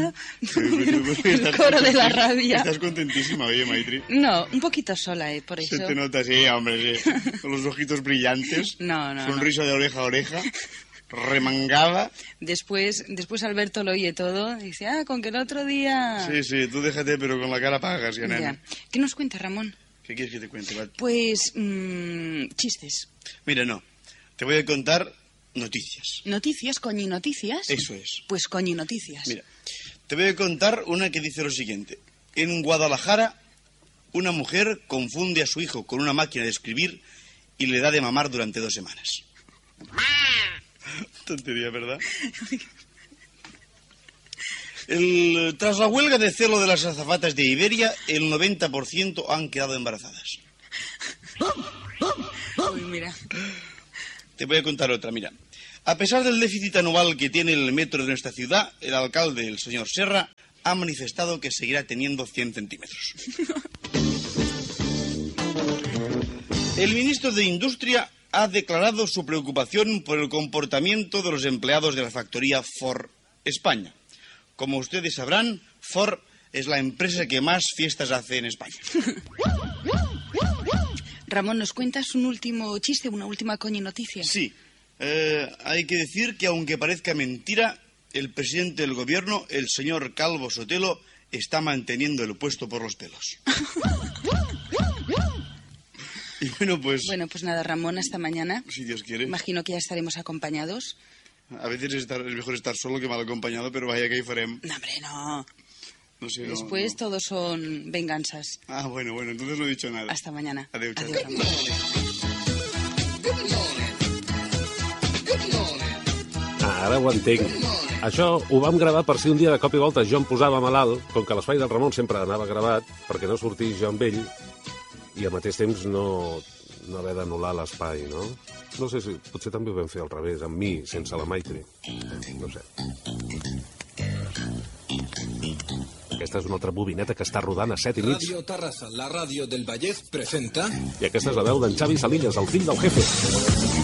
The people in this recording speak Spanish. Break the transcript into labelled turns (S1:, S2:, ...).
S1: cantando el coro de la rabia.
S2: Estás contentísima, oye, Maitri.
S1: No, un poquito sola, por eso.
S2: Se te nota, sí, hombre, sí. Con los ojitos brillantes.
S1: No.
S2: Sonrisa de oreja a oreja. Remangada.
S1: Después Alberto lo oye todo. Dice, con que el otro día...
S2: Sí, tú déjate, pero con la cara paga, sí, nena.
S1: ¿Qué nos cuenta, Ramón?
S2: ¿Qué quieres que te cuente, Bat?
S1: Pues, chistes.
S2: Mira, no. Te voy a contar noticias.
S1: ¿Noticias? ¿Coñinoticias?
S2: Eso es.
S1: Pues coñinoticias.
S2: Mira, te voy a contar una que dice lo siguiente. En Guadalajara, una mujer confunde a su hijo con una máquina de escribir y le da de mamar durante 2 semanas. Tontería, ¿verdad? Tras la huelga de celo de las azafatas de Iberia, el 90% han quedado embarazadas.
S1: Uy, mira.
S2: Te voy a contar otra, mira. A pesar del déficit anual que tiene el metro de nuestra ciudad, el alcalde, el señor Serra, ha manifestado que seguirá teniendo 100 centímetros. El ministro de Industria ha declarado su preocupación por el comportamiento de los empleados de la factoría Ford España. Como ustedes sabrán, Ford es la empresa que más fiestas hace en España.
S1: Ramón, ¿nos cuentas un último chiste, una última coñinoticia?
S2: Sí. Hay que decir que, aunque parezca mentira, el presidente del gobierno, el señor Calvo Sotelo, está manteniendo el puesto por los pelos. Y bueno, pues
S1: nada, Ramón, hasta mañana.
S2: Si Dios quiere.
S1: Imagino que ya estaremos acompañados.
S2: A veces es mejor estar solo que mal acompañado, pero vaya que ahí farem.
S1: No, hombre, no.
S2: No sé,
S1: Después
S2: no.
S1: todos son venganzas.
S2: Bueno, entonces no he dicho nada.
S1: Hasta mañana.
S2: Adéu,
S1: Adiós, Ramon.
S3: Ara ho entenc. Això ho vam gravar per si un dia de cop i volta jo em posava malalt, com que l'espai del Ramon sempre anava gravat, perquè no sortís jo amb ell, i al mateix temps no haver d'anul·lar l'espai, no? No sé si potser també ho vam fer al revés, amb mi, sense la Maitri. No sé. Aquesta és una altra bobineta que està rodant a 7 i mig.
S4: Radio Tarrasa, la ràdio del Vallès, presenta...
S3: I aquesta és la veu d'en Xavi Salillas, el fill del jefe.